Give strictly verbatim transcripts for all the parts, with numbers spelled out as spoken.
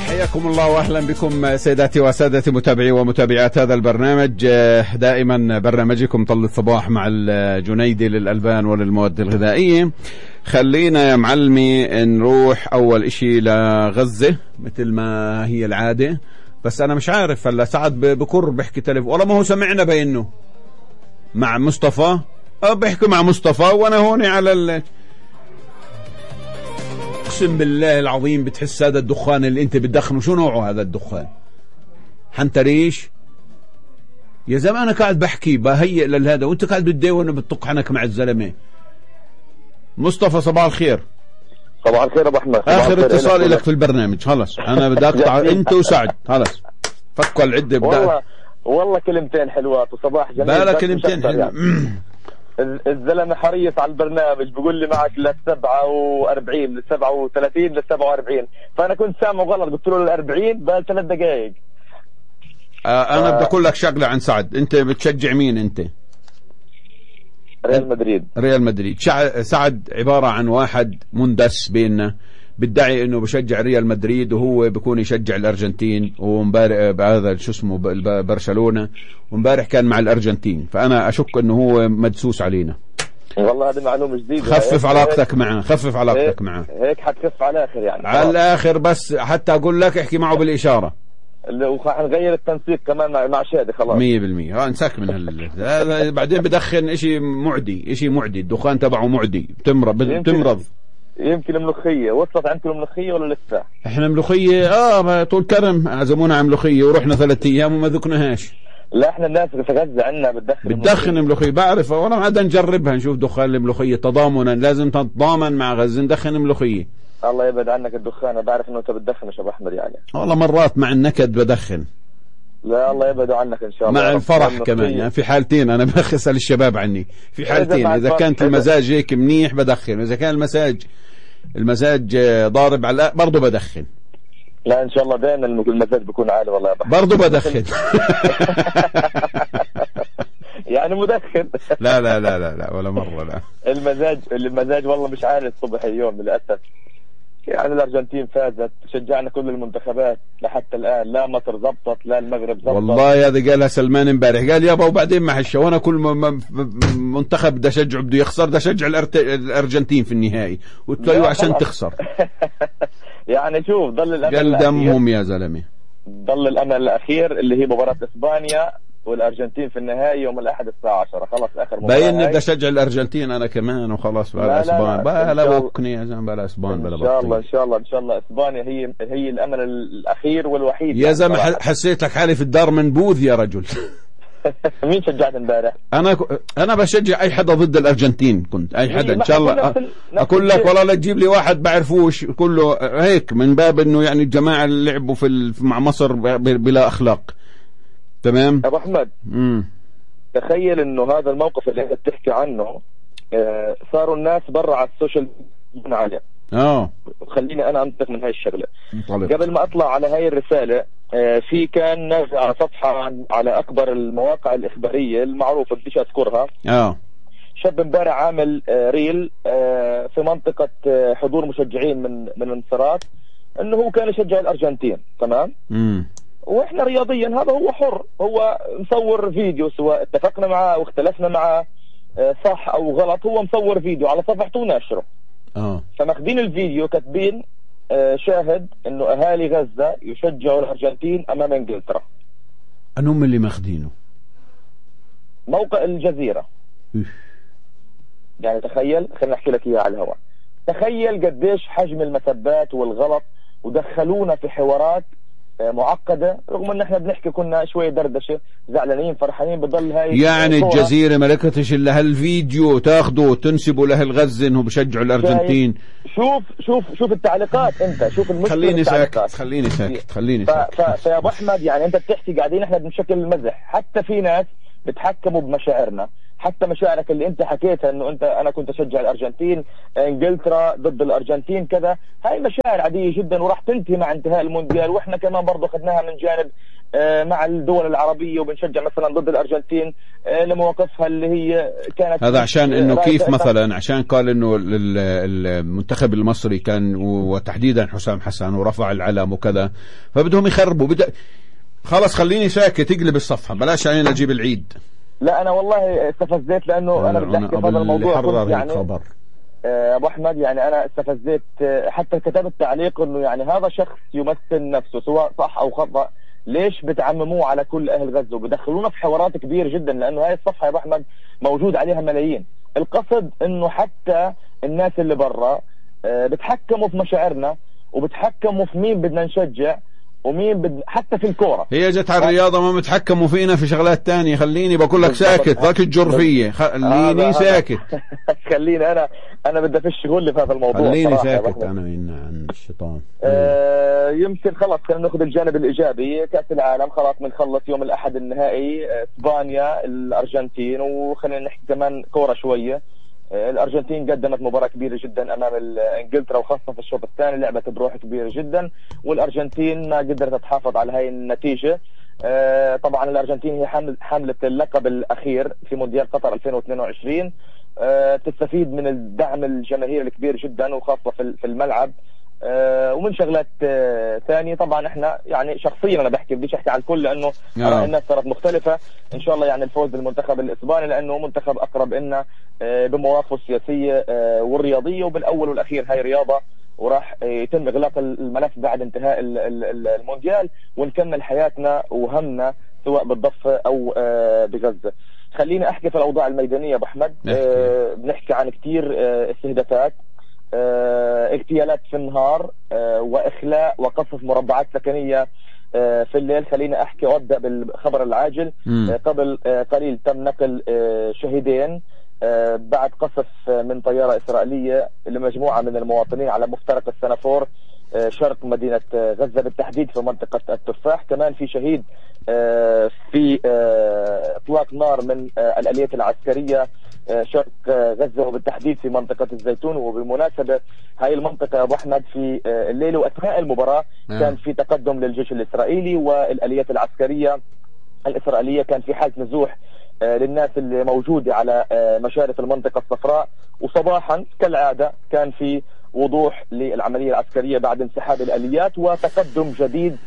حياكم الله واهلا بكم سيداتي وسادتي متابعي ومتابعات هذا البرنامج. دائما برنامجكم طل الصباح مع الجنيدي للألبان وللمواد الغذائية. خلينا يا معلمي نروح اول اشي لغزة مثل ما هي العادة، بس انا مش عارف هلا سعد بكر بحكي تليفون والله ما هو سمعنا بينه مع مصطفى. اه بحكي مع مصطفى وانا هون على ال... اقسم بالله العظيم بتحس هذا الدخان اللي انت بتدخنه شو نوعه؟ هذا الدخان حنتريش يا زلمه. انا قاعد بحكي بهيئ لهذا وانت قاعد بتداون وبتطق حنك مع الزلمه. مصطفى صباح الخير. صباح الخير ابو احمد. اخر اتصال لك في البرنامج خلص. انا بدي اقطع انت وسعد خلص فكوا العده. والله والله كلمتين حلوات وصباح جميل. لا لا كلمتين حلوات. الزلمه حريص على البرنامج بيقول لي معك للسبعة وأربعين للسبعة وثلاثين للسبعة وأربعين، فأنا كنت سامعه غلط قلت له للأربعين بقى ثلاث دقائق. آه أنا ف... بدي أقول لك شغلة عن سعد. أنت بتشجع مين أنت؟ ريال مدريد. ريال مدريد. شع... سعد عبارة عن واحد مندس بيننا بدعي انه بشجع ريال مدريد وهو بيكون يشجع الارجنتين، ومبارح بهذا شو اسمه برشلونة، ومبارح كان مع الارجنتين، فانا اشك انه هو مدسوس علينا. والله هذه معلومة جديدة. خفف علاقتك معه، خفف علاقتك معه. هيك حتخف على الاخر يعني. على الاخر بس حتى اقول لك احكي معه بالاشارة. وحنغير التنسيق كمان مع مع شادي خلاص مية بالمية. اه انساك من هال بعدين بدخن اشي معدي، اشي معدي، الدخان تبعه معدي، بتمرض بتمرض. يمكن الملوخية وصلت عندكم الملوخية ولا لسه؟ احنا ملوخية اه طول كرم عزمونا على ملوخية ورحنا ثلاث ايام وما ذقناهاش. لا احنا الناس في غزة عندنا بتدخن بتدخن ملوخية بعرف والله. ما عاد نجربها نشوف دخان الملوخية تضامنا، لازم تتضامن مع غزة ندخن ملوخية. الله يبعد عنك الدخان. بعرف انه انت بتدخن يا ابو احمد يعني. والله مرات مع النكد بدخن. لا الله يبعد عنك ان شاء الله. مع الفرح كمان يعني في حالتين انا بسأل الشباب عني. في حالتين اذا كانت المزاج هيك منيح بدخن، واذا كان المزاج المزاج ضارب على برضه بدخن. لا ان شاء الله دائما المزاج بيكون عالي والله يا ابو برضه بدخن. يعني مدخن. لا لا لا لا لا ولا مرة لا. المزاج المزاج والله مش عالي الصبح اليوم للأسف. يعني الأرجنتين فازت، شجعنا كل المنتخبات لحتى الآن، لا مصر زبطت لا المغرب زبطت. والله هذا قالها سلمان امبارح، قال يابا وبعدين مع الشو وانا كل منتخب بدي اشجعه بده يخسر بدي اشجع الأرجنتين في النهائي، قلت له عشان تخسر. يعني شوف ضل الأمل قال دمهم يا زلمة. ضل الأمل الأخير اللي هي مباراة إسبانيا والارجنتين في النهائي يوم الاحد الساعه عشرة. خلاص اخر مباراه باين بدي اشجع الارجنتين انا كمان وخلاص. بلا اسبان بلا بكني يا زلمه بلا اسبان بلا ان شاء الله ان شاء الله ان شاء الله اسبانيا هي هي الامل الاخير والوحيد يا زلمه. حسيت لك حالي في الدار منبوذ يا رجل. مين شجعت امبارح؟ انا ك... انا بشجع اي حدا ضد الارجنتين. كنت اي حدا ان شاء الله اقول لك والله لا تجيب لي واحد بعرفوش كله هيك من باب انه يعني الجماعه اللي لعبوا في ال... مع مصر بلا اخلاق. تمام ابو احمد. امم تخيل انه هذا الموقف اللي انت بتحكي عنه آه صاروا الناس برا على السوشيال ميديا عليه. اه خليني انا انطق من هاي الشغله. طلع. قبل ما اطلع على هاي الرساله آه في كان نازل على صفحه على اكبر المواقع الاخباريه المعروفه بديش اذكرها. اه شاب امبارح عامل آه ريل آه في منطقه آه حضور مشجعين من من انصارات انه هو كان يشجع الارجنتين. تمام. امم واحنا رياضيا هذا هو حر، هو مصور فيديو سواء اتفقنا معه واختلفنا معه صح او غلط، هو مصور فيديو على صفحته وناشره. اه فماخذين الفيديو كاتبين شاهد انه اهالي غزه يشجعوا الارجنتين امام انجلترا. انهم اللي ماخذينه موقع الجزيره. يعني تخيل، خليني احكي لك اياها على الهواء. تخيل قديش حجم المسبات والغلط، ودخلونا في حوارات معقدة رغم ان احنا بنحكي كنا شوية دردشة زعلانين فرحانين. بضل هاي يعني الجزيرة ملكتش الا هالفيديو تاخده وتنسبه لاهل غزة انه بشجعوا الارجنتين. شوف شوف شوف التعليقات انت، شوف المشكلة. خليني ساكت خليني ساكت خليني ساكت. فيا ابو احمد يعني انت بتحكي قاعدين احنا بشكل مزح، حتى في ناس بتحكموا بمشاعرنا، حتى مشاعرك اللي انت حكيتها انه انت انا كنت اشجع الارجنتين، انجلترا ضد الارجنتين كذا، هاي مشاعر عاديه جدا وراح تنتهي مع انتهاء المونديال، واحنا كمان برضه اخذناها من جانب مع الدول العربيية، وبنشجع مثلا ضد الأرجنتين لمواقفها اللي هي كانت. هذا عشان انه كيف مثلا عشان قال انه المنتخب المصري كان وتحديدا حسام حسن ورفع العلم وكذا، فبدهم يخربوا. بدأ خلص خليني ساكت، اقلب الصفحة بلاش علينا اجيب العيد. لا انا والله استفزيت لانه انا بدي احكي في هذا الموضوع كنت يعني خبر. ابو احمد يعني انا استفزيت، حتى كتبت تعليق انه يعني هذا شخص يمثل نفسه سواء صح او خطأ، ليش بتعمموه على كل اهل غزه وبدخلونا في حوارات كبير جدا، لانه هاي الصفحه يا ابو احمد موجود عليها ملايين. القصد انه حتى الناس اللي برا بتحكموا في مشاعرنا وبتحكموا في مين بدنا نشجع ومين بد... حتى في الكوره. هي جت على الرياضه ما متحكموا فينا في شغلات تانية. خليني بقول لك ساكت، ذاك الجرفيه خليني ساكت. خليني انا انا بدي افش شغل في هذا الموضوع. خليني ساكت انا من عن الشيطان. آه يمكن خلص خلينا ناخذ الجانب الايجابي. كاس العالم خلاص بنخلص يوم الاحد النهائي، اسبانيا الارجنتين، وخلينا نحكي كمان كوره شويه. الارجنتين قدمت مباراه كبيره جدا امام انجلترا، وخاصه في الشوط الثاني لعبت بروح كبيره جدا، والارجنتين ما قدرت تحافظ على هاي النتيجه. طبعا الارجنتين هي حامل حامله اللقب الاخير في مونديال قطر ألفين واثنين وعشرين، تستفيد من الدعم الجماهيري الكبير جدا وخاصه في الملعب. آه ومن شغلات آه ثانية طبعا احنا يعني شخصيا انا بحكي بديش احكي على الكل لانه اراء الناس صارت مختلفة. ان شاء الله يعني الفوز بالمنتخب الاسباني لانه منتخب اقرب لنا آه بمواقفه السياسية آه والرياضية، وبالاول والاخير هاي رياضة، وراح يتم اغلاق الملف بعد انتهاء المونديال ونكمل حياتنا وهمنا سواء بالضفة او آه بغزة. خليني احكي في الاوضاع الميدانية ابو احمد. آه بنحكي عن كتير آه استهدافات، اه اغتيالات في النهار، اه واخلاء وقصف مربعات سكنيه اه في الليل. خليني احكي وابدا بالخبر العاجل. اه قبل اه قليل تم نقل اه شهيدين اه بعد قصف من طياره اسرائيليه لمجموعه من المواطنين على مفترق السنافور اه شرق مدينه اه غزه، بالتحديد في منطقه التفاح. كمان في شهيد اه في اه اطلاق نار من اه الاليات العسكريه شرق غزة وبالتحديد في منطقة الزيتون. وبالمناسبة هاي المنطقة يا أبو أحمد في الليل وأثناء المباراة كان في تقدم للجيش الإسرائيلي والآليات العسكرية الإسرائيلية، كان في حالة نزوح للناس اللي موجودة على مشارف المنطقة الصفراء. وصباحا كالعادة كان في وضوح للعملية العسكرية بعد انسحاب الآليات وتقدم جديد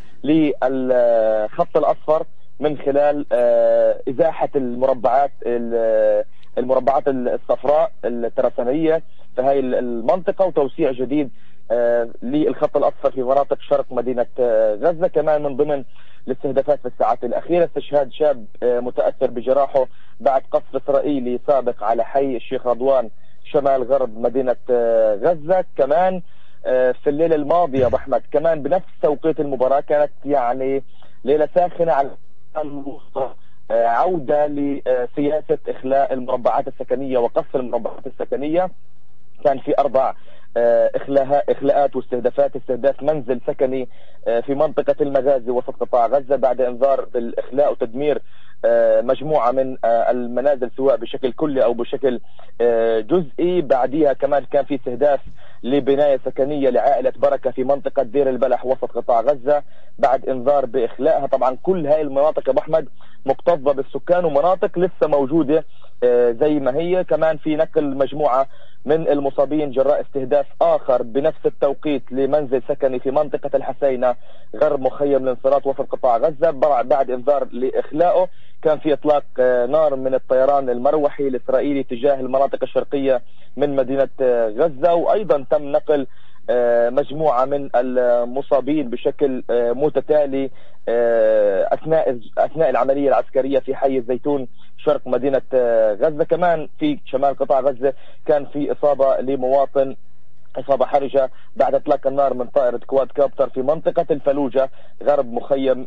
للخط الأصفر من خلال إزاحة المربعات المربعات الصفراء الترسانية في هاي المنطقة وتوسيع جديد للخط الأصفر في مناطق شرق مدينة غزة. كمان من ضمن الاستهدافات في الساعات الأخيرة استشهاد شاب متأثر بجراحه بعد قصف إسرائيلي سابق على حي الشيخ رضوان شمال غرب مدينة غزة. كمان في الليلة الماضية أبو أحمد كمان بنفس توقيت المباراة كانت يعني ليلة ساخنة على الوسطى، عودة لسياسة إخلاء المربعات السكنية وقصف المربعات السكنية. كان في أربع إخلاءات واستهدافات. استهداف منزل سكني في منطقة المغازي وسط قطاع غزة بعد إنذار بالإخلاء وتدمير مجموعة من المنازل سواء بشكل كلي أو بشكل جزئي. بعدها كمان كان في استهداف لبناية سكنية لعائلة بركة في منطقة دير البلح وسط قطاع غزة بعد إنذار بإخلاءها. طبعا كل هاي المناطق يا أبو أحمد مكتظة بالسكان ومناطق لسه موجودة زي ما هي. كمان في نقل مجموعة من المصابين جراء استهداف آخر بنفس التوقيت لمنزل سكني في منطقة الحسينة غرب مخيم الانصارات وسط قطاع غزة بعد إنذار لإخلاءه. كان في إطلاق نار من الطيران المروحي الإسرائيلي تجاه المناطق الشرقية من مدينة غزة. وأيضا تم نقل مجموعة من المصابين بشكل متتالي أثناء أثناء العملية العسكرية في حي الزيتون شرق مدينة غزة. كمان في شمال قطاع غزة كان في إصابة لمواطن إصابة حرجة بعد إطلاق النار من طائرة كواد كابتر في منطقة الفلوجة غرب مخيم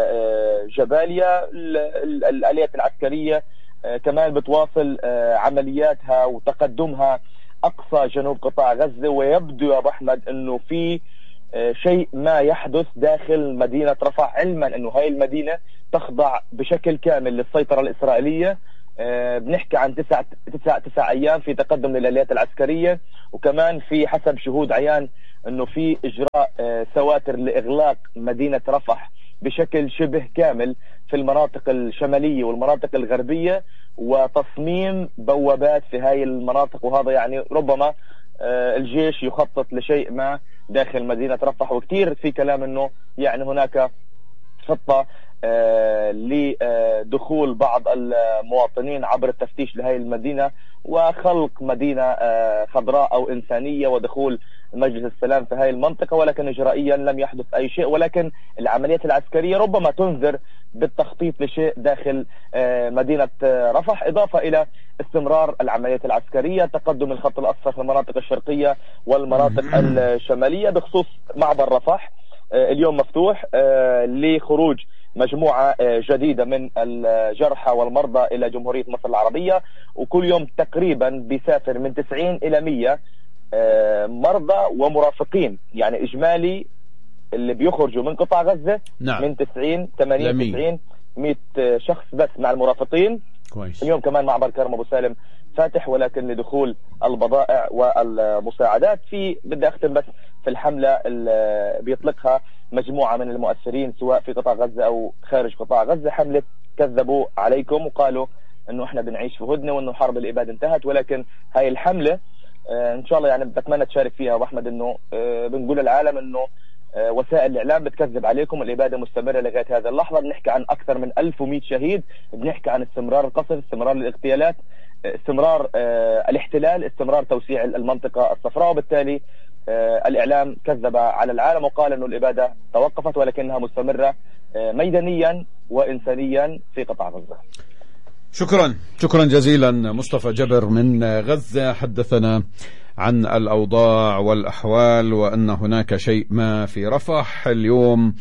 جباليا. الآليات العسكرية كمان بتواصل عملياتها وتقدمها أقصى جنوب قطاع غزة، ويبدو يا أبو أحمد أنه في شيء ما يحدث داخل مدينة رفح، علما أنه هاي المدينة تخضع بشكل كامل للسيطرة الإسرائيلية. بنحكي عن تسع تسع تسع أيام في تقدم للآليات العسكرية، وكمان في حسب شهود عيان أنه في إجراء سواتر لإغلاق مدينة رفح بشكل شبه كامل في المناطق الشمالية والمناطق الغربية، وتصميم بوابات في هاي المناطق. وهذا يعني ربما الجيش يخطط لشيء ما داخل مدينة رفح. وكثير في كلام انه يعني هناك خطة لدخول بعض المواطنين عبر التفتيش لهذه المدينة وخلق مدينة خضراء أو إنسانية ودخول مجلس السلام في هذه المنطقة، ولكن إجرائيا لم يحدث أي شيء. ولكن العمليات العسكرية ربما تنذر بالتخطيط لشيء داخل مدينة رفح، إضافة إلى استمرار العمليات العسكرية، تقدم الخط الأصفر في المناطق الشرقية والمناطق الشمالية. بخصوص معبر رفح اليوم مفتوح لخروج مجموعة جديدة من الجرحى والمرضى إلى جمهورية مصر العربية، وكل يوم تقريبا بيسافر من تسعين إلى مئة مرضى ومرافقين. يعني إجمالي اللي بيخرجوا من قطاع غزة نعم. من تسعين ثمانين تسعين مئة شخص بس مع المرافقين. كويس. اليوم كمان معبر كرم أبو سالم فاتح، ولكن لدخول البضائع والمساعدات. في بدي أختم بس في الحملة اللي بيطلقها مجموعة من المؤثرين سواء في قطاع غزة أو خارج قطاع غزة، حملة كذبوا عليكم، وقالوا إنه إحنا بنعيش في هدنة وإنه حرب الإبادة انتهت. ولكن هاي الحملة آه إن شاء الله يعني بتمنى تشارك فيها أبو أحمد، إنه آه بنقول للعالم إنه آه وسائل الإعلام بتكذب عليكم، الإبادة مستمرة لغاية هذه اللحظة. بنحكي عن أكثر من ألف ومئة شهيد، بنحكي عن استمرار القصف، استمرار الاغتيالات، استمرار آه الاحتلال، استمرار توسيع المنطقة الصفراء. وبالتالي آه الإعلام كذب على العالم وقال أنه الإبادة توقفت، ولكنها مستمرة آه ميدانيا وإنسانيا في قطاع غزة. شكرا شكرا جزيلا مصطفى جبر من غزة، حدثنا عن الأوضاع والأحوال وأن هناك شيء ما في رفح اليوم.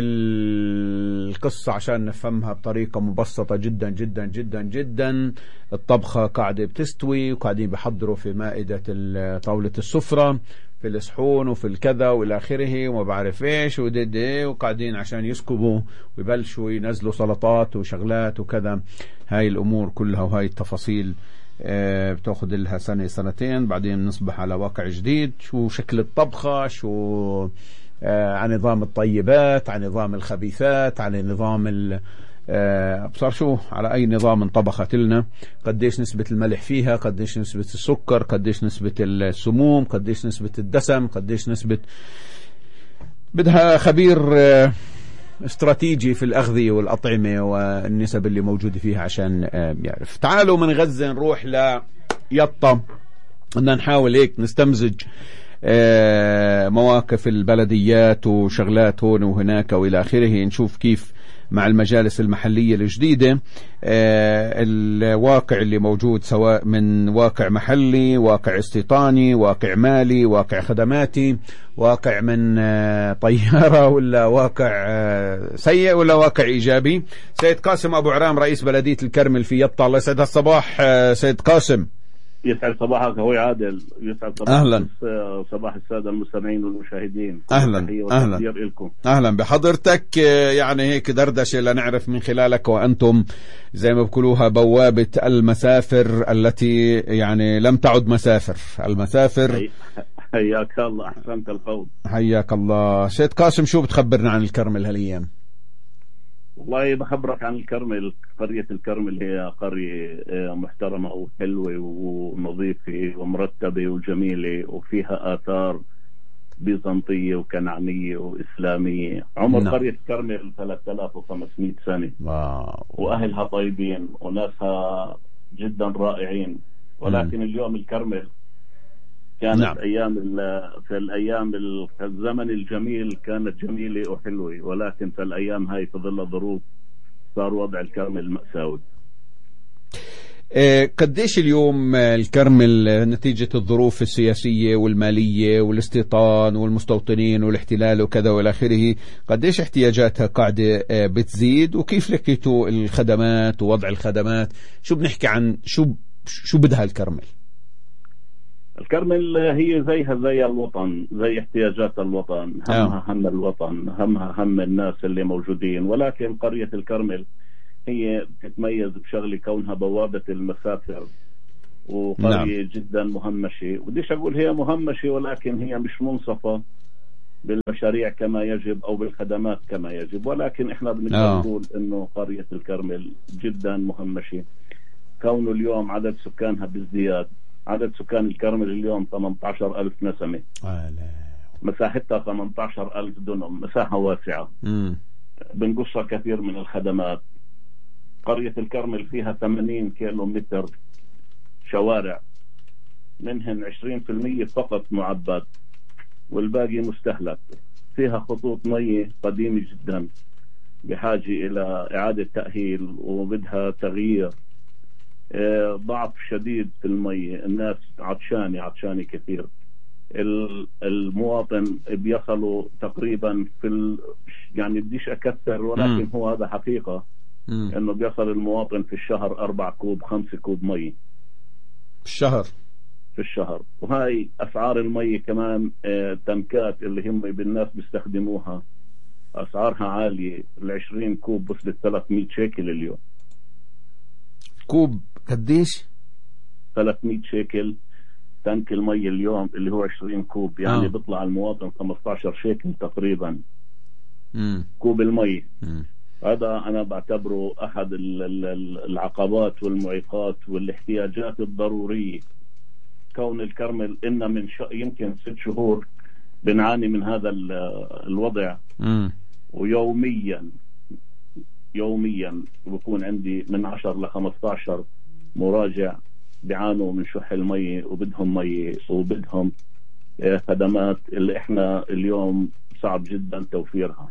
القصة عشان نفهمها بطريقة مبسطة جدا جدا جدا جدا، الطبخة قاعدة بتستوي وقاعدين بيحضروا في مائدة طاولة السفرة في الصحون وفي الكذا والى اخره وما بعرف ايش ودي وقاعدين عشان يسكبوا ويبلشوا ينزلوا سلطات وشغلات وكذا. هاي الامور كلها وهاي التفاصيل اه بتاخذ لها سنة سنتين، بعدين نصبح على واقع جديد. شو شكل الطبخة، شو اه عن نظام الطيبات، عن نظام الخبيثات، عن نظام ال أبصر شو على أي نظام انطبخت لنا، قديش نسبة الملح فيها، قديش نسبة السكر، قديش نسبة السموم، قديش نسبة الدسم، قديش نسبة. بدها خبير استراتيجي في الأغذية والأطعمة والنسب اللي موجودة فيها عشان يعرف. تعالوا من غزة نروح ليطا، بدنا نحاول هيك نستمزج مواقف البلديات وشغلات هون وهناك وإلى آخره، نشوف كيف مع المجالس المحلية الجديدة آه الواقع اللي موجود، سواء من واقع محلي، واقع استيطاني، واقع مالي، واقع خدماتي، واقع من آه طيارة، ولا واقع آه سيء، ولا واقع إيجابي. سيد قاسم أبو عرام رئيس بلدية الكرمل في يطا، الله يسعد الصباح آه سيد قاسم. يسعد صباحك اخوي عادل، يسعد صباح اهلا صباح الساده المستمعين والمشاهدين. اهلا اهلا لكم. اهلا بحضرتك. يعني هيك دردشه لنعرف من خلالك، وانتم زي ما بيقولوها بوابه المسافر التي يعني لم تعد مسافر، المسافر. حياك الله، احسنت القول. حياك الله. سيد قاسم شو بتخبرنا عن الكرمل هالايام؟ والله بخبرك عن الكرمل. قرية الكرمل هي قرية محترمة وحلوة ونظيفة ومرتبة وجميلة، وفيها آثار بيزنطية وكنعانية وإسلامية. عمر نعم. قرية الكرمل ثلاثة آلاف وخمسمئة سنة. واو. وأهلها طيبين وناسها جدا رائعين. ولكن م. اليوم الكرمل كانت نعم. أيام في الأيام الزمن الجميل كانت جميلة وحلوة، ولكن في الأيام هاي في ظل الظروف صار وضع الكرمل مأساوي. إيه قديش اليوم الكرمل نتيجة الظروف السياسية والمالية والاستيطان والمستوطنين والاحتلال وكذا والى آخره، قديش احتياجاتها قاعدة بتزيد، وكيف لقيتوا الخدمات ووضع الخدمات؟ شو بنحكي عن شو شو بدها الكرمل؟ الكرمل هي زيها زي الوطن، زي احتياجات الوطن، همها هم الوطن، همها هم الناس اللي موجودين. ولكن قرية الكرمل هي تتميز بشغلة كونها بوابة المسافر، وقرية نعم. جدا مهمشة. وديش أقول هي مهمشة، ولكن هي مش منصفة بالمشاريع كما يجب أو بالخدمات كما يجب. ولكن إحنا بنقدر نقول إنه قرية الكرمل جدا مهمشة، كونه اليوم عدد سكانها بازدياد. عدد سكان الكرمل اليوم ثمانية عشر ألف نسمة، مساحتها ثمانية عشر ألف دنم، مساحة واسعة. م. بنقصها كثير من الخدمات. قرية الكرمل فيها ثمانين كيلو متر شوارع، منهن عشرين بالمئة فقط معبد والباقي مستهلك. فيها خطوط مية قديمة جدا بحاجة إلى إعادة تأهيل وبدها تغيير. ضعف شديد في المية، الناس عطشانة عطشانة كثير. المواطن بيصلوا تقريبا في ال... يعني بديش أكثر، ولكن م. هو هذا حقيقة م. إنه بيصل المواطن في الشهر أربع كوب خمسة كوب مي في الشهر في الشهر. وهاي أسعار المي كمان، آه تنكات اللي هم بالناس بيستخدموها أسعارها عالية. العشرين كوب وصلت ثلاثمية شيكل اليوم. كوب قديش؟ ثلاثمية شيكل تنك المي اليوم اللي هو عشرين كوب، يعني آه. بيطلع المواطن خمسة عشر شيكل تقريبا. م. كوب المي. م. هذا أنا بعتبره أحد العقبات والمعيقات والاحتياجات الضرورية. كون الكرمل إن من ش... يمكن ست شهور بنعاني من هذا الوضع. م. ويوميا يوميا بكون عندي من عشر لخمسة عشر مراجع بيعانوا من شح المي وبدهم مي وبدهم خدمات اللي احنا اليوم صعب جدا توفيرها.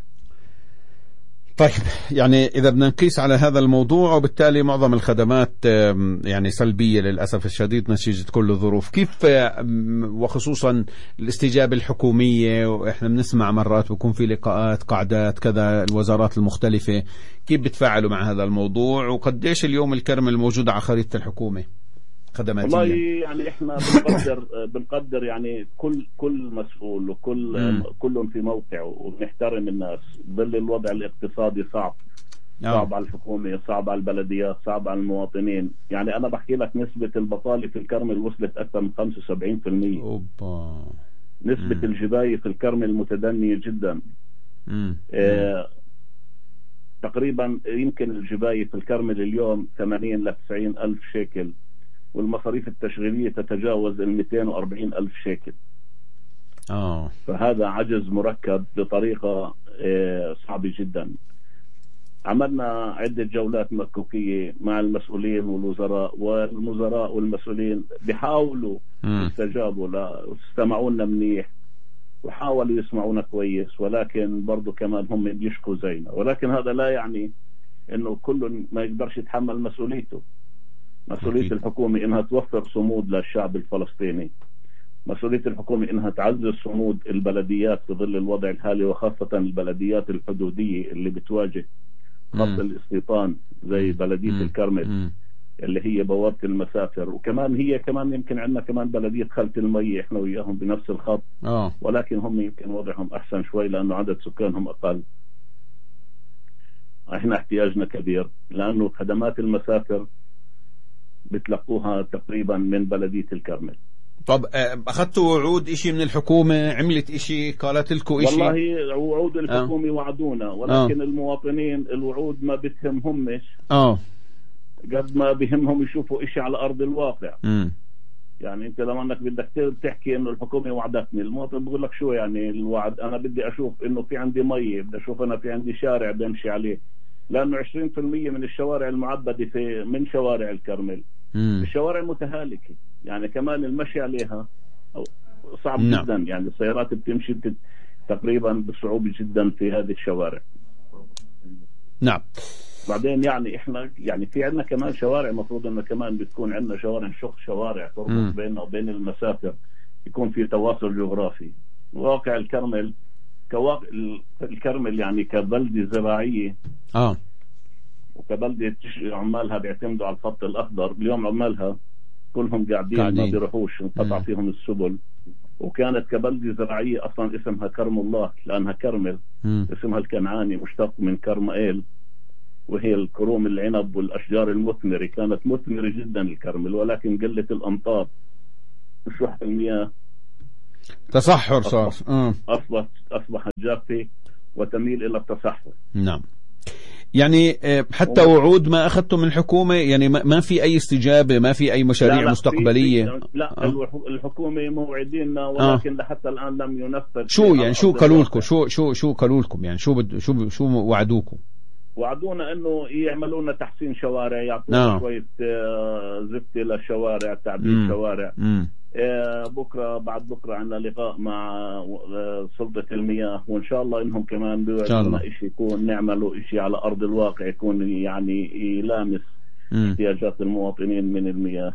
طيب، يعني إذا بدنا نقيس على هذا الموضوع، وبالتالي معظم الخدمات يعني سلبية للأسف الشديد نتيجة كل الظروف، كيف وخصوصا الاستجابة الحكومية؟ وإحنا بنسمع مرات بيكون في لقاءات قعدات كذا الوزارات المختلفة، كيف بتفاعلوا مع هذا الموضوع؟ وقديش اليوم الكرمل الموجودة على خريطة الحكومة خدماتية؟ والله يعني احنا بنقدر بنقدر يعني كل كل مسؤول وكل م. كلهم في موقعه، وبنحترم الناس. ظل الوضع الاقتصادي صعب صعب على الحكومة، صعب على البلديات، صعب على المواطنين. يعني انا بحكي لك نسبة البطالة في الكرمل وصلت اكثر من خمسة وسبعين بالمئة. أوبا. نسبة م. الجباية في الكرمل متدنية جدا. م. آه تقريبا يمكن الجباية في الكرمل اليوم ثمانين لتسعين ألف شيكل، والمصاريف التشغيلية تتجاوز ال مئتين وأربعين ألف شيكل. آه. فهذا عجز مركب بطريقة صعبة جدا. عملنا عدة جولات مكوكية مع المسؤولين والوزراء، والوزراء والمسؤولين بيحاولوا يستجابوا لا استمعونا منيح وحاولوا يسمعونا كويس، ولكن برضو كمان هم بيشكوا زينا. ولكن هذا لا يعني انه كل ما يقدرش يتحمل مسؤوليته. مسؤولية الحكومة إنها توفر صمود للشعب الفلسطيني. مسؤولية الحكومة إنها تعزز صمود البلديات في ظل الوضع الحالي، وخاصة البلديات الحدودية اللي بتواجه خط الاستيطان زي بلدية مم. الكرمل مم. اللي هي بوابة المسافر. وكمان هي كمان يمكن عندنا كمان بلدية خلة المي إحنا وياهم بنفس الخط. أوه. ولكن هم يمكن وضعهم أحسن شوي لأنه عدد سكانهم أقل. إحنا احتياجنا كبير لأنه خدمات المسافر بتلقوها تقريبا من بلدية الكرمل. طب أخذتوا وعود إشي من الحكومة؟ عملت إشي؟ قالت لكم إشي؟ والله وعود الحكومة آه. وعدونا، ولكن آه. المواطنين الوعود ما بتهمهمش آه. قد ما بهمهم يشوفوا إشي على أرض الواقع. م. يعني أنت لما أنك بدك تحكي إنه الحكومة وعدتني، المواطن بقول لك شو يعني الوعد؟ أنا بدي أشوف إنه في عندي مي، بدي أشوف أنا في عندي شارع بمشي عليه، لأنه عشرين بالمئة من الشوارع المعبدة في من شوارع الكرمل مم. الشوارع متهالكة، يعني كمان المشي عليها صعب نعم. جدا. يعني السيارات بتمشي تقريبا بصعوبة جدا في هذه الشوارع. نعم. بعدين يعني احنا يعني في عندنا كمان شوارع، مفروض انه كمان بتكون عندنا شوارع شق شوارع تربط بيننا وبين المسافر، يكون في تواصل جغرافي. واقع الكرمل كواقع الكرمل يعني كبلدة زراعية اه وكبلدة عمالها بيعتمدوا على الخط الأخضر. اليوم عمالها كلهم قاعدين, قاعدين. ما بيروحوش، انقطع فيهم السبل. وكانت كبلدة زراعية أصلا اسمها كرم الله لأنها كرمل. مم. اسمها الكنعاني مشتق من كرمائيل، وهي الكروم العنب والأشجار المثمرة. كانت مثمرة جدا الكرمل، ولكن قلة الأمطار وشح المياه تصحر صار. أصبح أصبحت جافة وتميل إلى التصحر. نعم. يعني حتى وعود ما أخذته من الحكومة، يعني ما في أي استجابة، ما في أي مشاريع لا لا مستقبلية؟ في في لا أه؟ الحكومة موعدينا ولكن أه؟ لحتى الآن لم ينفذ. شو يعني شو قالوا لكم؟ شو شو شو قالوا لكم يعني شو بد شو شو وعدوكم؟ وعدونا انه يعملوا لنا تحسين شوارع، يعطونا آه. شويه زفت للشوارع، تعديل شوارع. مم. بكره بعد بكره عندنا لقاء مع سلطه المياه، وان شاء الله انهم كمان بيوعدونا شيء يكون نعملوا شيء على ارض الواقع، يكون يعني يلامس مم. احتياجات المواطنين من المياه.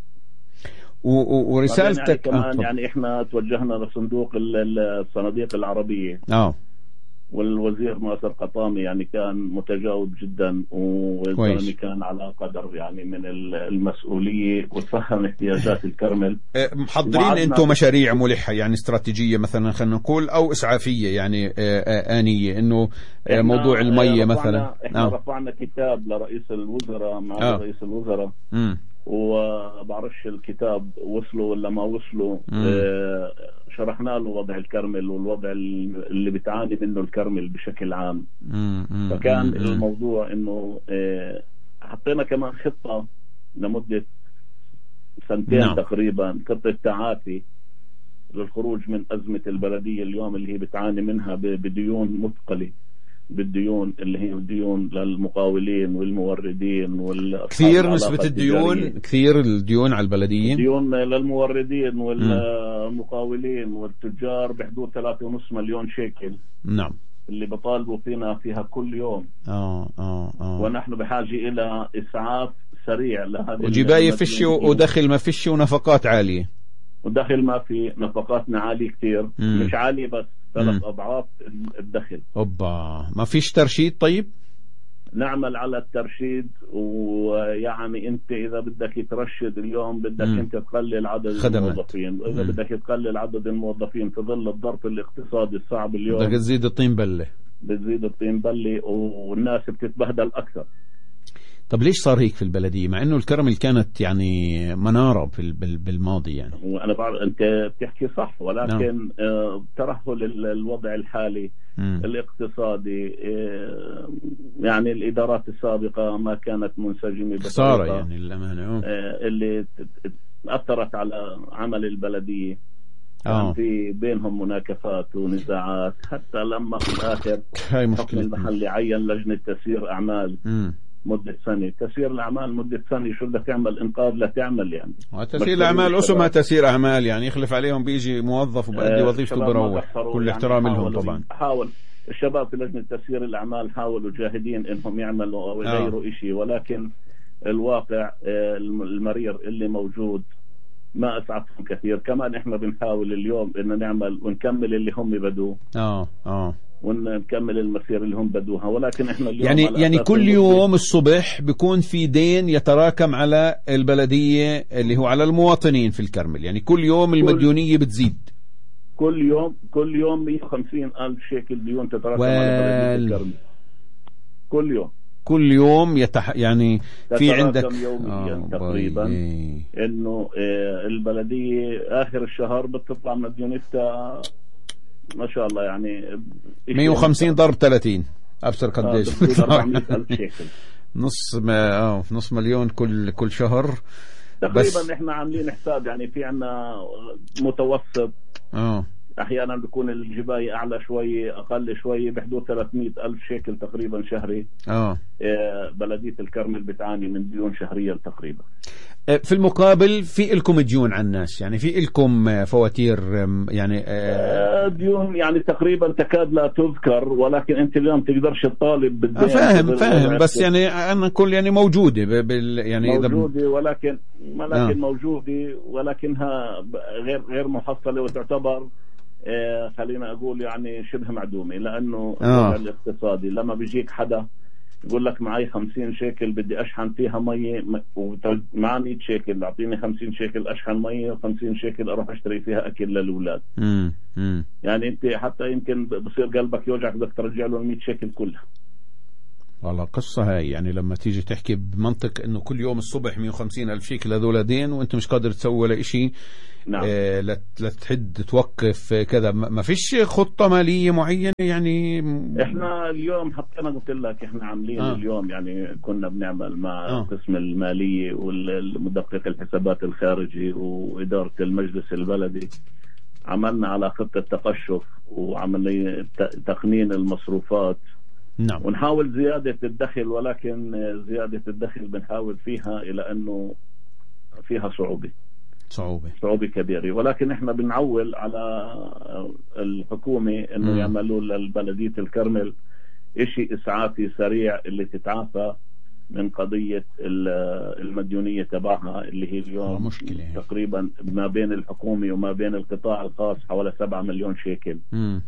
ورسالتك يعني كمان آه. يعني احنا توجهنا لصندوق الصناديق العربيه اه والوزير ناصر قطامي يعني كان متجاوب جدا، والزلمه كان على قدر يعني من المسؤوليه وفهم احتياجات الكرمل. محضرين انتم مشاريع ملحه يعني استراتيجيه مثلا خلينا نقول او اسعافيه يعني آنيه، انه موضوع الميه مثلا؟ احنا آه. رفعنا كتاب لرئيس الوزراء مع آه. رئيس الوزراء م. وبعرفش الكتاب وصلوا ولا ما وصلوا. آه شرحنا له وضع الكرمل والوضع اللي بتعاني منه الكرمل بشكل عام. مم مم فكان مم الموضوع انه آه حطينا كمان خطة لمدة سنتين نعم. تقريبا، خطة تعافي للخروج من أزمة البلدية اليوم اللي هي بتعاني منها بديون مثقلة، بالديون اللي هي الديون للمقاولين والموردين وال كثير نسبة الديون، كثير الديون على البلديين، ديون للموردين والمقاولين والتجار بحدود ثلاثة ونص مليون شيكل. نعم. اللي بطالبوا فينا فيها كل يوم. اه اه اه ونحن بحاجة إلى إسعاف سريع لهذه. وجباية فيش ودخل ما فيش ونفقات عالية. ودخل ما في، نفقاتنا عالية كثير، مش عالية بس ثلاث أضعاف الدخل. أوبا، ما فيش ترشيد؟ طيب نعمل على الترشيد، ويعني أنت إذا بدك ترشد اليوم بدك مم. أنت تقلل عدد خدمات. الموظفين، وإذا مم. بدك تقلل عدد الموظفين في ظل الظرف الاقتصادي الصعب اليوم بدك تزيد الطين بلة، بتزيد الطين بلة والناس بتتبهدل أكثر. طب ليش صار هيك في البلدية مع انه الكرمل كانت يعني منارة في بالماضي يعني؟ وانا بعرف انت بتحكي صح، ولكن آه ترهل الوضع الحالي م. الاقتصادي، آه يعني الادارات السابقة ما كانت منسجمة خسارة يعني للأمانة آه اللي اثرت على عمل البلدية. كان آه. في بينهم مناكفات ونزاعات، حتى لما في الاخر الحكم المحلي عين لجنة تسيير اعمال م. مدة سنة. تسيير الأعمال مدة سنة، شو بدك تعمل إنقاذ لا تعمل يعني. تسيير الأعمال اسمها تسيير أعمال، يعني يخلف عليهم بيجي موظف وبأدي وظيفته بروح، كل يعني احترام لهم طبعا. حاول الشباب في لجنة تسيير الأعمال حاولوا جاهدين إنهم يعملوا أو يغيروا آه. إشي، ولكن الواقع المرير اللي موجود ما أسعفهم كثير. كمان إحنا بنحاول اليوم إن نعمل ونكمل اللي هم بدوه آه آه ونكمل المسير اللي هم بدوها، ولكن احنا اليوم يعني يعني كل يوم الصبح بيكون في دين يتراكم على البلدية اللي هو على المواطنين في الكرمل، يعني كل يوم المديونية بتزيد. كل يوم كل يوم مية وخمسين ألف شيكل ديون تتراكم وال... على بلدية الكرمل كل يوم كل يوم يتح... يعني في عندك يوميا آه تقريبا باي. انه آه البلدية اخر الشهر بتطلع مديونتها ما شاء الله يعني مية وخمسين ضرب ثلاثين ابصر قديش آه نص ما اه نص مليون كل كل شهر تقريبا. احنا عاملين حساب يعني في عنا متوسط اه احيانا بيكون الجباية اعلى شوي اقل شوي بحدود ثلاثمية الف شيكل تقريبا شهري. اه بلدية الكرمل بتعاني من ديون شهرية تقريبا. في المقابل في لكم ديون على الناس، يعني في لكم فواتير يعني ديون يعني تقريبا تكاد لا تذكر، ولكن انت اليوم تقدرش تطالب بالدين. فاهم فاهم بس يعني انا كل يعني موجوده بال يعني موجوده ولكن ولكن آه. موجوده ولكنها غير غير محصله وتعتبر آه خلينا اقول يعني شبه معدومه، لانه آه. الاقتصادي لما بيجيك حدا يقول لك معي خمسين شيكل بدي أشحن فيها مية ومع مية شيكل أعطيني خمسين شيكل أشحن مية وخمسين شيكل أروح أشتري فيها أكل للأولاد. مم. مم. يعني أنت حتى يمكن بصير قلبك يوجعك بدك ترجع له المية شيكل كلها. والله قصة هاي، يعني لما تيجي تحكي بمنطق انه كل يوم الصبح مية وخمسين الف شيكل هذول دين وانت مش قادر تسوي ولا اشي. نعم. آه لتحد توقف كذا، ما فيش خطة مالية معينة يعني. احنا اليوم حطينا، قلت لك احنا عاملين آه. اليوم يعني كنا بنعمل مع آه. قسم المالية والمدقق الحسابات الخارجي وإدارة المجلس البلدي، عملنا على خطة تقشف وعملية تقنين المصروفات. نعم. ونحاول زيادة الدخل، ولكن زيادة الدخل بنحاول فيها إلى أنه فيها صعوبة صعوبة صعوبة كبيرة، ولكن احنا بنعول على الحكومة انه يعملوا للبلدية الكرمل اشي اسعافي سريع اللي تتعافى من قضية المديونية تبعها اللي هي اليوم مشكلة. تقريبا ما بين الحكومة وما بين القطاع الخاص حوالي سبعة مليون شيكل. مم.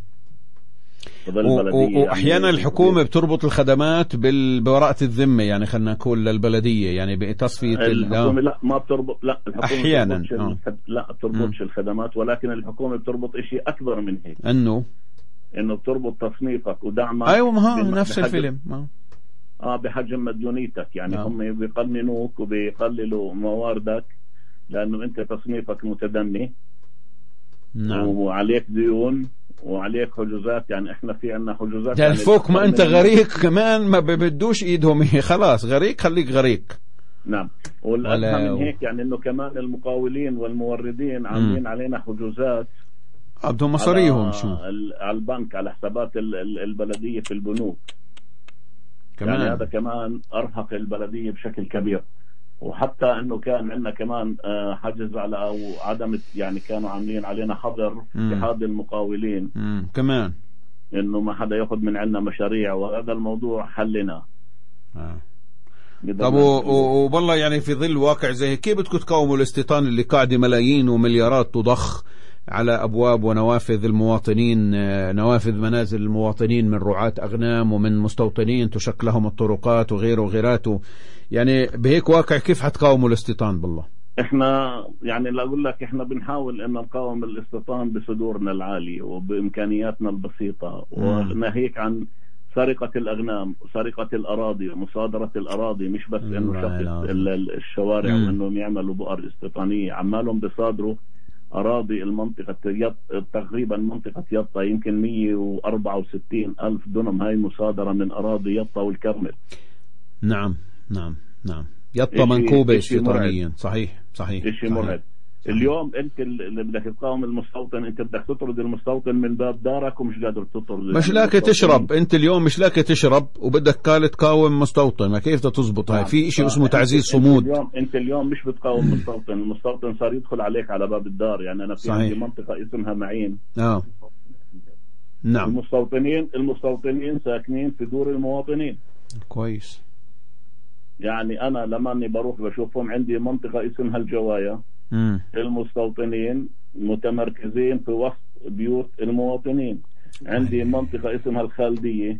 واحيانا يعني الحكومه بتربط الخدمات ببراءة الذمه، يعني خلينا نقول للبلديه يعني بتصفيه الحكومه لا ما بتربط، لا الحكومه احيانا آه. لا بتربطش الخدمات، ولكن الحكومه بتربط شيء اكبر من هيك، انه انه بتربط تصنيفك ودعمك. ايوه ما هو نفس الفيلم ما. اه بحجم مديونيتك يعني آه. هم بيقننوك وبيقللوا مواردك لانه انت تصنيفك متدني. نعم. وعليك ديون وعليك حجوزات، يعني احنا في عنا حجوزات يعني فوق ما انت غريق كمان ما بدوش ايدهم خلاص غريق خليك غريق. نعم. والأهم من هيك يعني انه كمان المقاولين والموردين عاملين علينا حجوزات بدهم مصاريهم شو على البنك على حسابات البلدية في البنوك كمان. يعني هذا كمان ارهق البلدية بشكل كبير. وحتى انه كان عندنا كمان حجز على او عدم يعني كانوا عاملين علينا حظر اتحاد المقاولين مم. كمان انه ما حدا ياخذ من عندنا مشاريع، وهذا الموضوع حلنا. آه. طب والله يعني في ظل واقع زي كيف بدكم تقاوموا الاستيطان اللي قاعد ملايين ومليارات تضخ على أبواب ونوافذ المواطنين، نوافذ منازل المواطنين من رعاة أغنام ومن مستوطنين تشق لهم الطرقات وغيره وغيراته، يعني بهيك واقع كيف حتقاوموا الاستيطان بالله؟ احنا يعني لا اقول لك احنا بنحاول ان نقاوم الاستيطان بصدورنا العالية وبامكانياتنا البسيطة، وناهيك عن سرقة الأغنام وسرقة الأراضي ومصادرة الأراضي، مش بس إنه شق الشوارع وإنهم يعملوا بؤر استيطانية، عمالهم بصادروا أراضي المنطقة يط... تقريبا منطقة يطا يمكن مية وأربعة وستين ألف دونم، هاي مصادرة من أراضي يطا والكرمل. نعم نعم نعم. يطا منكوبة استيطانيا. صحيح صحيح. شيء مرعب. اليوم انت اللي بدك تقاوم المستوطن، انت بدك تطرد المستوطن من باب دارك ومش قادر تطرد، مش لاقي تشرب. انت اليوم مش لاقي تشرب وبدك قال تقاوم مستوطن، ما كيف تزبط هاي؟ في اشي اسمه تعزيز صمود. اليوم انت اليوم مش بتقاوم مستوطن، المستوطن صار يدخل عليك على باب الدار. يعني انا في عندي منطقة اسمها معين. اه نعم. المستوطنين المستوطنين ساكنين في دور المواطنين. كويس. يعني انا لما اني بروح بشوفهم، عندي منطقة اسمها الجوايا. مم. المستوطنين متمركزين في وسط بيوت المواطنين. عندي منطقة اسمها الخالدية،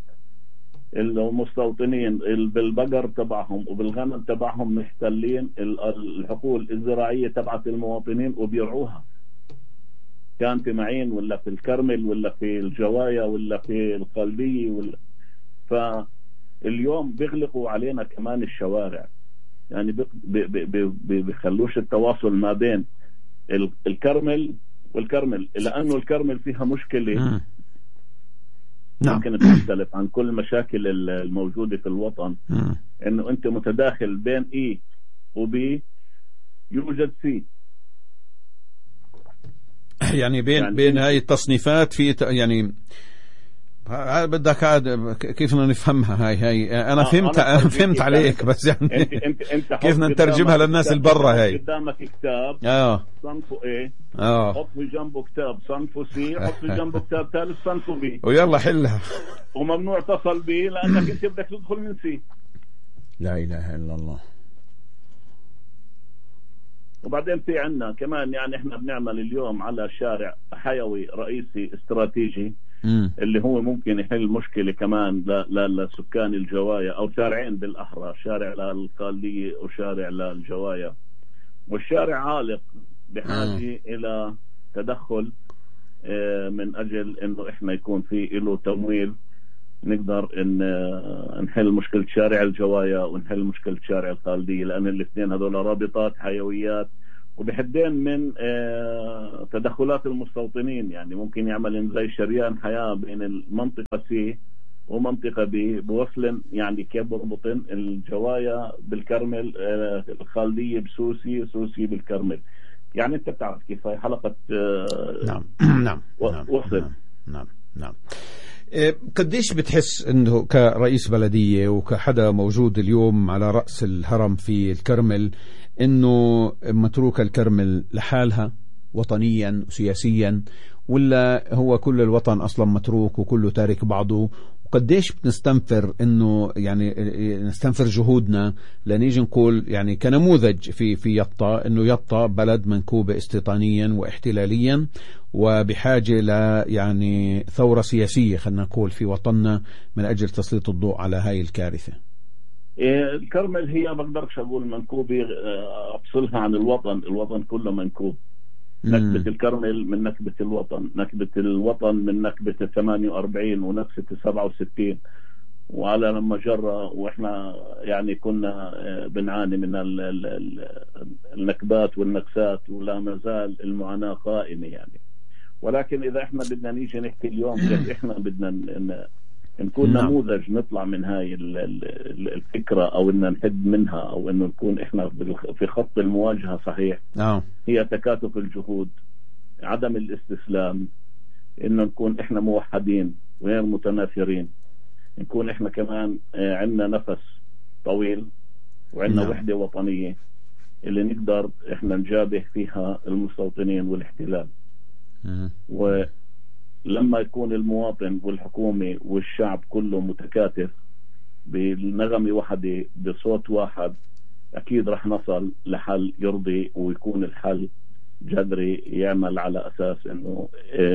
المستوطنين بالبقر تبعهم وبالغنم تبعهم محتلين الحقول الزراعية تبعت المواطنين وبيرعوها، كان في معين ولا في الكرمل ولا في الجوايا ولا في الخالدية ولا. فاليوم بيغلقوا علينا كمان الشوارع، يعني بيخلوش التواصل ما بين الكرمل والكرمل، لأنه الكرمل فيها مشكلة نعم. ممكن تختلف عن كل المشاكل الموجودة في الوطن. مم. إنه أنت متداخل بين إي وبي يوجد سي، يعني بين يعني بين هاي التصنيفات في يعني بدك عاد كيف بدنا نفهمها هاي هاي انا فهمت انا فهمت عليك، بس يعني انت انت انت كيف بدنا نترجمها للناس اللي برا؟ هاي قدامك كتاب اه صنفه ايه، اه حط في جنبه كتاب صنفه سي، حط في جنبه كتاب ثالث صنفه بي، ويلا حلها. وممنوع تصل بي لانك انت بدك تدخل من سي. لا اله الا الله. وبعدين في عنا كمان يعني احنا بنعمل اليوم على شارع حيوي رئيسي استراتيجي مم. اللي هو ممكن يحل مشكلة كمان لسكان الجوايا، أو شارعين بالأحرى، شارع للقالية وشارع للجوايا. والشارع عالق بحاجة مم. إلى تدخل من أجل إنه إحنا يكون في له تمويل نقدر ان نحل مشكلة شارع الجوايا ونحل مشكلة شارع الخالدية، لأن الاثنين هذول رابطات حيويات وبحدين من تدخلات المستوطنين. يعني ممكن يعمل زي شريان حياة بين المنطقة سي ومنطقة بي بوصل، يعني كيف بربطن الجوايا بالكرمل، الخالدية بسوسي، سوسي بالكرمل. يعني انت بتعرف كيف هي حلقة نعم نعم وصل. نعم نعم نعم. قديش بتحس انه كرئيس بلدية وكحدا موجود اليوم على رأس الهرم في الكرمل انه متروك الكرمل لحالها وطنيا وسياسيا، ولا هو كل الوطن اصلا متروك وكله تارك بعضه؟ وقديش بنستنفر انه يعني نستنفر جهودنا لنيجي نقول يعني كنموذج في في يطا انه يطا بلد منكوبة استيطانيا واحتلاليا وبحاجة ل يعني ثورة سياسية خلينا نقول في وطننا من اجل تسليط الضوء على هاي الكارثة. الكرمل هي بقدرش اقول منكوبة افصلها عن الوطن، الوطن كله منكوب. نكبة الكرمل من نكبة الوطن، نكبة الوطن من نكبة الثمانية وأربعين ونكبة السبعة وستين، وعلى لما جرى وإحنا يعني كنا بنعاني من النكبات والنكسات ولا مازال المعاناة قائمة يعني. ولكن إذا إحنا بدنا نيجي نحكي اليوم كيف إحنا بدنا نكون نعم. نموذج نطلع من هاي الفكرة أو إن نحد منها أو إنه نكون إحنا في خط المواجهة صحيح. أوه. هي تكاتف الجهود، عدم الاستسلام، إنه نكون إحنا موحدين غير متنافرين، نكون إحنا كمان عندنا نفس طويل وعندنا نعم. وحدة وطنية اللي نقدر إحنا نجابه فيها المستوطنين والاحتلال. م- و لما يكون المواطن والحكومة والشعب كله متكاتف بالنغمة واحدة بصوت واحد، أكيد رح نصل لحل يرضي ويكون الحل جذري يعمل على أساس أنه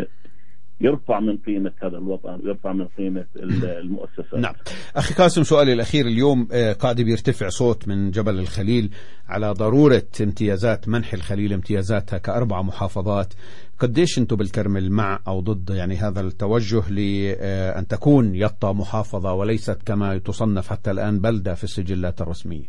يرفع من قيمة هذا الوطن ويرفع من قيمة المؤسسات. نعم. أخي قاسم، سؤالي الأخير اليوم قاعد بيرتفع صوت من جبل الخليل على ضرورة امتيازات منح الخليل امتيازاتها كأربع محافظات. قديش أنتم بالكرمل مع أو ضد يعني هذا التوجه لأن تكون يطا محافظة وليست كما تصنف حتى الآن بلدة في السجلات الرسمية؟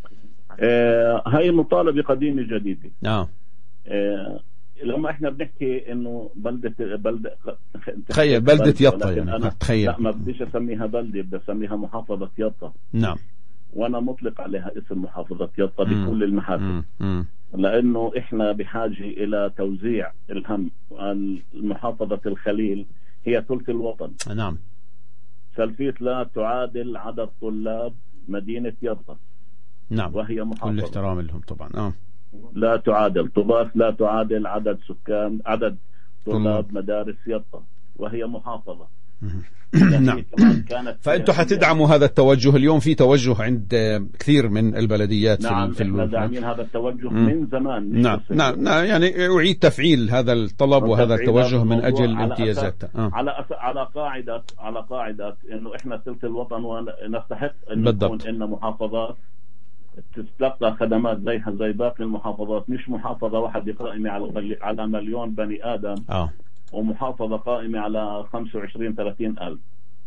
آه هاي مطالبة قديمة جديدة. آه. آه لما احنا بنحكي انه بلدة بلدة تخيل بلدة يطا يعني تخيل، لا ما بديش اسميها بلدة، بدي اسميها محافظة يطا. نعم. وانا مطلق عليها اسم محافظة يطا بكل المحافل، لانه احنا بحاجة الى توزيع الهم. محافظة الخليل هي ثلث الوطن. نعم. سلفيت لا تعادل عدد طلاب مدينة يطا. نعم. وهي محافظة. كل احترام لهم طبعا. اه لا تعادل طباس، لا تعادل عدد سكان عدد طلاب مدارس يطا، وهي محافظة. نعم. فأنتوا حتدعموا هذا التوجه؟ اليوم في توجه عند كثير من البلديات. نعم، في احنا داعمين هذا التوجه مم. من زمان. نعم. نعم. نعم يعني أعيد تفعيل هذا الطلب وهذا التوجه من أجل امتيازاتها. آه. على أس... على قاعدة على قاعدة إنه إحنا ثلث الوطن ونستحق أن نكون إن محافظات تتلقى خدمات زيها زي باقي المحافظات، مش محافظة واحدة قائمة على على مليون بني آدم آه. ومحافظة قائمة على خمسة وعشرين ثلاثين ألف.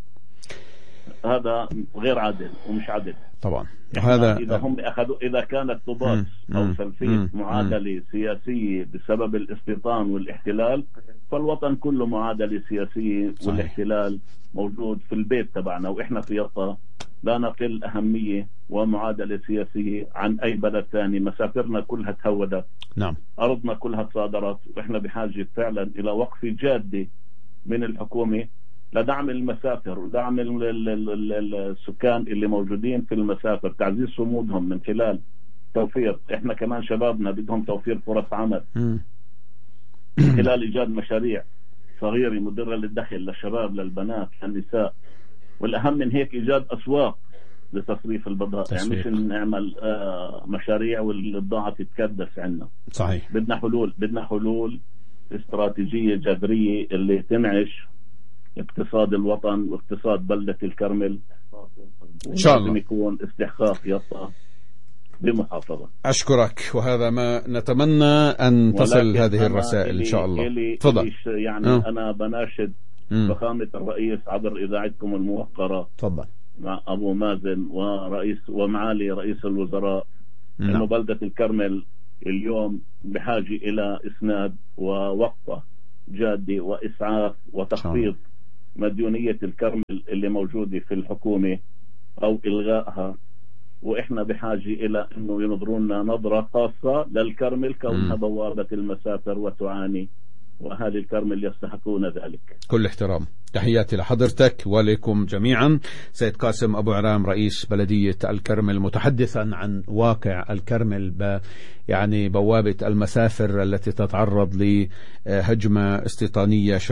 هذا غير عادل ومش عادل طبعا. هذا إذا هم أخذوا إذا كانت طباس أو سلفيت معادلة سياسية بسبب الاستيطان والاحتلال، فالوطن كله معادلة سياسية. صحيح. والاحتلال موجود في البيت تبعنا، وإحنا في يطا لا نقل أهمية ومعادلة سياسية عن أي بلد ثاني. مسافرنا كلها تهودت. نعم. أرضنا كلها تصادرت، وإحنا بحاجة فعلا إلى وقف جادة من الحكومة لدعم المسافر ودعم السكان اللي موجودين في المسافر، تعزيز صمودهم من خلال توفير. إحنا كمان شبابنا بدهم توفير فرص عمل من خلال إيجاد مشاريع صغيرة مدرة للدخل للشباب للبنات للنساء، والأهم من هيك إيجاد أسواق لتصريف البضائع. يعني مش نعمل آه مشاريع والبضاعة تتكدس عنا. صحيح. بدنا حلول بدنا حلول استراتيجية جذرية اللي تنعش اقتصاد الوطن واقتصاد بلدة الكرمل. إن شاء الله يكون استحقاق يطا بمحافظة. أشكرك، وهذا ما نتمنى أن تصل هذه الرسائل إن شاء الله. تفضل. يعني آه. أنا بناشد فخامة الرئيس عبر إذاعتكم الموقرة تفضل مع أبو مازن ورئيس ومعالي رئيس الوزراء أنه بلدة الكرمل اليوم بحاجة إلى إسناد ووقفة جادة وإسعاف وتخفيض مديونية الكرمل اللي موجودة في الحكومة أو إلغائها، وإحنا بحاجة إلى أنه ينظرون نظرة خاصة للكرمل كونها بوابة المسافر وتعاني، وأهالي الكرمل يستحقون ذلك. كل احترام، تحياتي لحضرتك ولكم جميعا. سيد قاسم أبو عرام رئيس بلدية الكرمل متحدثا عن واقع الكرمل ب يعني بوابة المسافر التي تتعرض لهجمة استيطانية